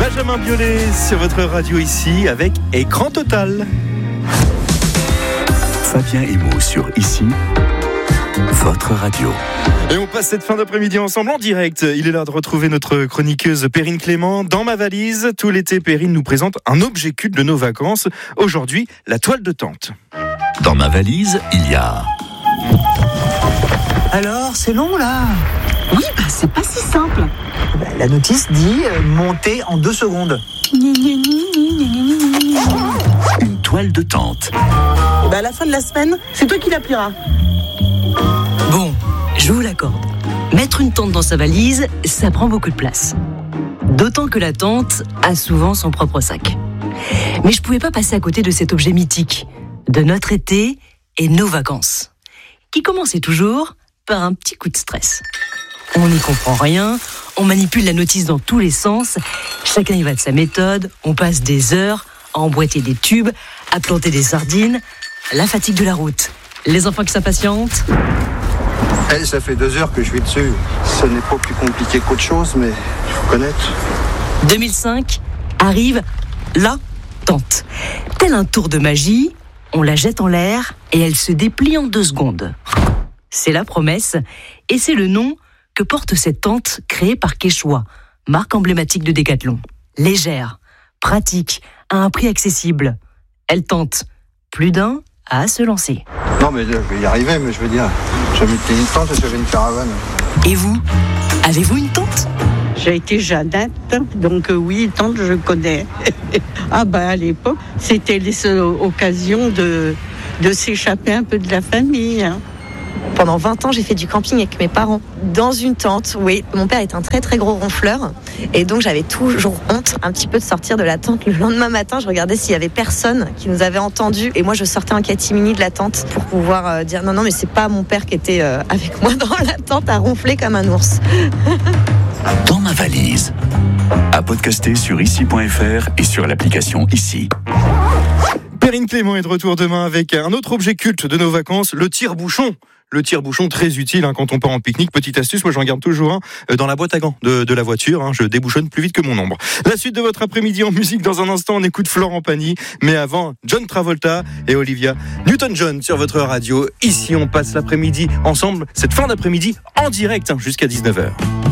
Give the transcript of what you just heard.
Benjamin Biolay sur votre radio ici avec Écran Total. Fabien Emo sur Ici, votre radio. Et on passe cette fin d'après-midi ensemble en direct. Il est l'heure de retrouver notre chroniqueuse Perrine Clément. Dans ma valise, tout l'été, Perrine nous présente un objet culte de nos vacances. Aujourd'hui, la toile de tente. Dans ma valise, il y a... Alors, c'est long là? Oui, c'est pas si simple. La notice dit monter en 2 secondes. Une toile de tente. À la fin de la semaine, c'est toi qui la plieras. Bon, je vous l'accorde. Mettre une tente dans sa valise, ça prend beaucoup de place. D'autant que la tente a souvent son propre sac. Mais je pouvais pas passer à côté de cet objet mythique, de notre été et nos vacances, qui commençait toujours par un petit coup de stress. On n'y comprend rien, on manipule la notice dans tous les sens, chacun y va de sa méthode, on passe des heures à emboîter des tubes, à planter des sardines, la fatigue de la route, les enfants qui s'impatientent. Ça fait 2 heures que je suis dessus. Ce n'est pas plus compliqué qu'autre chose, mais il faut connaître. 2005 arrive la tente. Tel un tour de magie, on la jette en l'air et elle se déplie en 2 secondes. C'est la promesse et c'est le nom que porte cette tente créée par Quechua, marque emblématique de Décathlon. Légère, pratique, à un prix accessible. Elle tente plus d'un à se lancer. Non, mais je vais y arriver, mais je veux dire, j'avais une tente et j'avais une caravane. Et vous, avez-vous une tente ? J'ai été Jeannette, donc oui, tante, je connais. À l'époque, c'était les occasions de s'échapper un peu de la famille. Pendant 20 ans, j'ai fait du camping avec mes parents. Dans une tente, oui. Mon père est un très très gros ronfleur. Et donc j'avais toujours honte un petit peu de sortir de la tente. Le lendemain matin, je regardais s'il y avait personne qui nous avait entendus. Et moi, je sortais en catimini de la tente pour pouvoir dire non, mais c'est pas mon père qui était avec moi dans la tente à ronfler comme un ours. Dans ma valise. À podcaster sur ici.fr et sur l'application Ici. Perrine Clément est de retour demain avec un autre objet culte de nos vacances, le tire-bouchon. Le tire-bouchon, très utile quand on part en pique-nique. Petite astuce, moi j'en garde toujours un dans la boîte à gants de la voiture. Je débouchonne plus vite que mon ombre. La suite de votre après-midi en musique, dans un instant, on écoute Florent Pagny. Mais avant, John Travolta et Olivia Newton-John sur votre radio. Ici, on passe l'après-midi ensemble, cette fin d'après-midi en direct jusqu'à 19h.